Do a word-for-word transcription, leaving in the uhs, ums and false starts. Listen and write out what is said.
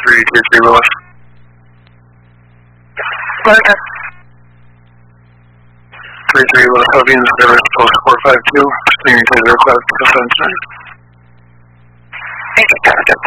three two three Willis. Roger. three three Willis Philippines, service post four five two, steering to zero cloud, seven nine. Thank you, Doctor.